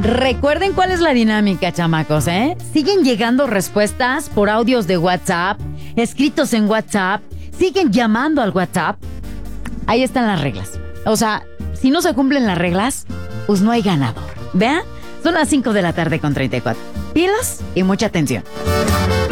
Recuerden cuál es la dinámica, chamacos, ¿eh? Siguen llegando respuestas por audios de WhatsApp, escritos en WhatsApp, siguen llamando al WhatsApp. Ahí están las reglas. O sea, si no se cumplen las reglas, pues no hay ganador. ¿Vean? Son las 5 de la tarde con 34. Pilas y mucha atención.